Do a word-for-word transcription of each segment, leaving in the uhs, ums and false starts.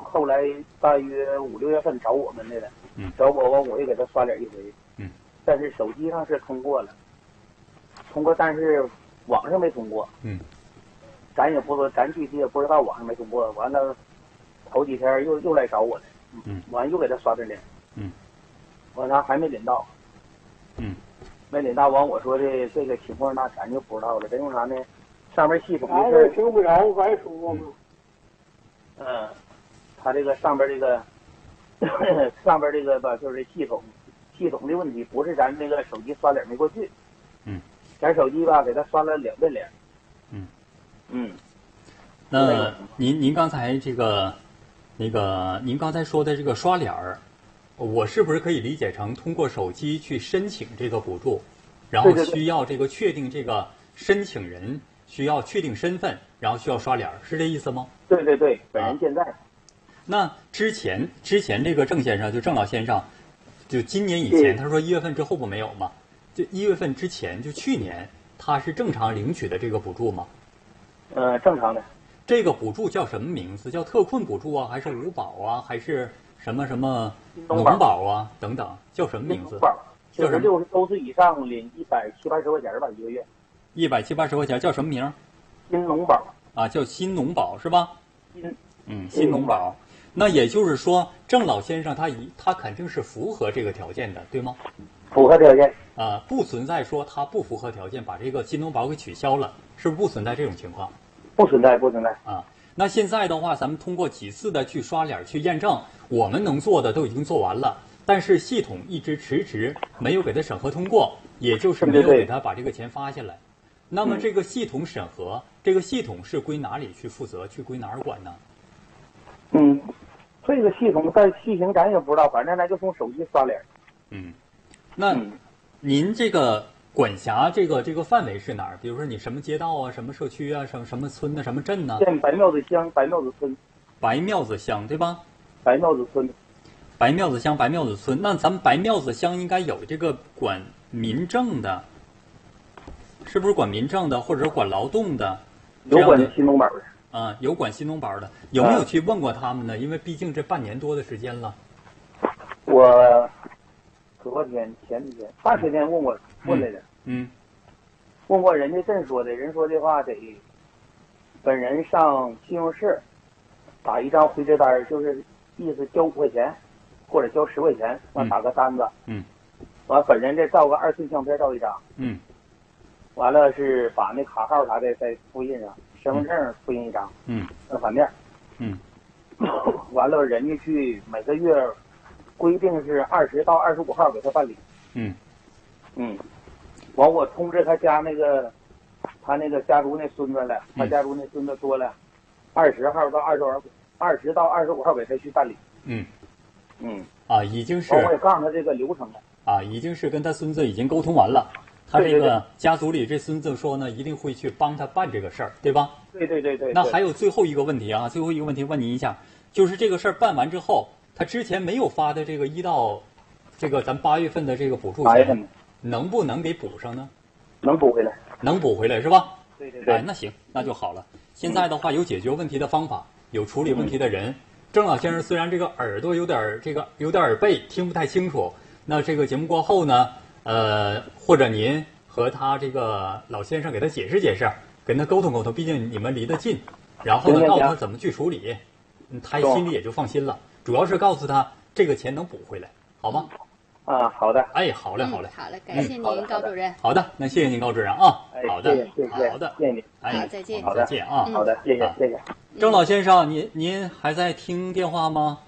后来大约五六月份找我们来了， 嗯， 找我完我也给他刷脸一回， 嗯， 但是手机上是通过了，通过但是网上没通过， 嗯， 咱也不说，咱具体也不知道网上没通过，完了头几天又又来找我了， 嗯， 完又给他刷的脸， 嗯， 完他还没领到， 嗯， 没领到完我说的这个情况那咱就不知道了，这用啥呢？上面系统的俺事这听不着，白说嘛。 嗯，他这个上边这个上边这个吧，就是系统系统的问题，不是咱那个手机刷脸没过去。 嗯， 咱手机吧给他刷了两遍脸。 嗯嗯， 那您您刚才这个那个您刚才说的这个刷脸儿，我是不是可以理解成通过手机去申请这个补助，然后对对对需要这个确定这个申请人需要确定身份，然后需要刷脸儿，是这意思吗？ 对对对，本人健在。 啊那之前之前这个郑先生就郑老先生，就今年以前他说一月份之后不没有吗？就一月份之前就去年他是正常领取的这个补助吗？ 呃，正常的。 这个补助叫什么名字？叫特困补助啊，还是五保啊，还是什么什么农保啊等等？叫什么名字？ 叫什么？六十周岁以上领一百七八十块钱吧，一个月。 一百七八十块钱叫什么名？ 新农保啊，叫新农保是吧？ 新嗯，新农保。那也就是说，郑老先生他一他肯定是符合这个条件的，对吗？ 符合条件。 啊，不存在说他不符合条件把这个新农保给取消了，是不是不存在这种情况？ 不存在，不存在。 啊，那现在的话，咱们通过几次的去刷脸去验证，我们能做的都已经做完了，但是系统一直迟迟没有给他审核通过，也就是没有给他把这个钱发下来。那么这个系统审核，这个系统是归哪里去负责，去归哪儿管呢？ 嗯，这个系统再细行咱也不知道，反正咱就从手机刷脸。 嗯，那您这个管辖这个这个范围是哪儿？比如说你什么街道啊，什么社区啊，什么什么村呢，什么镇呢？ 县白庙子乡白庙子村。 白庙子乡对吧？ 白庙子村。 白庙子乡白庙子村，那咱们白庙子乡应该有这个管民政的，是不是管民政的，或者是管劳动的？ 有管新农保的。 啊，有管新农保的，有没有去问过他们呢？因为毕竟这半年多的时间了。 我昨天前几天大前天问过问来的， 嗯， 问过人家这说的，人说的话得本人上信用室打一张回执单，就是意思交五块钱或者交十块钱，完打个单子， 嗯， 完本人再照个二寸相片照一张， 嗯， 完了是把那卡号啥的再复印上。身份证复印一张， 嗯， 正反面， 嗯， 完了人家去每个月规定是二十到二十五号给他办理， 嗯， 嗯，完我通知他家那个他那个家族那孙子了，他家族那孙子说了，二十号到二十二二十到二十五号给他去办理， 嗯， 嗯， 啊，已经是， 我也告诉他这个流程了， 啊，已经是跟他孙子已经沟通完了。他这个家族里这孙子说呢，一定会去帮他办这个事儿，对吧？ 对对对对。 那还有最后一个问题啊，最后一个问题问您一下，就是这个事儿办完之后，他之前没有发的这个一到这个咱八月份的这个补助钱，能不能给补上呢？ 能补回来， 能补回来是吧？ 对对对。 哎，那行，那就好了。现在的话有解决问题的方法，有处理问题的人。郑老先生虽然这个耳朵有点这个有点耳背，听不太清楚，那这个节目过后呢？呃，或者您和他这个老先生给他解释解释，跟他沟通沟通，毕竟你们离得近，然后呢，告诉他怎么去处理，嗯，他心里也就放心了。主要是告诉他这个钱能补回来，好吗？ 啊，好的。 哎，好嘞，好嘞， 好嘞，感谢您，高主任。 好的，那谢谢您，高主任啊。好的， 谢谢， 好的， 谢谢您。 哎， 再见， 再见啊。 好的，谢谢，谢谢。 郑老先生，您您还在听电话吗？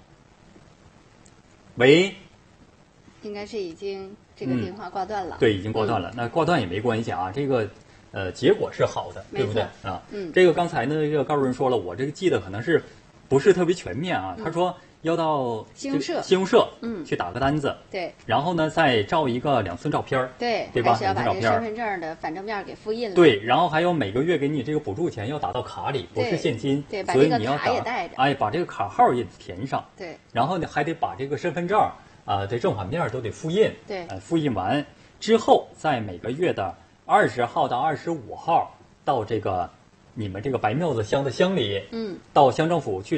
喂。 应该是已经这个电话挂断了。 嗯、对，已经挂断了。嗯、那挂断也没关系啊，这个呃结果是好的，对不对啊？ 嗯。 这个刚才呢，这个高主任说了，我这个记得可能是不是特别全面啊？ 嗯、 他说要到信用社， 信用社嗯去打个单子， 对。 然后呢，再照一个两寸照片， 对， 对吧？ 还是要把这个身份证的反正面给复印了。 对，然后还有每个月给你这个补助钱要打到卡里，不是现金。 对， 所以你要把这个卡也带着。 哎，把这个卡号也填上。 对。 然后呢，还得把这个身份证。啊，这正反面都得复印， 对， 呃，复印完之后，在每个月的二十号到二十五号，到这个你们这个白庙子乡的乡里， 嗯， 到乡政府去。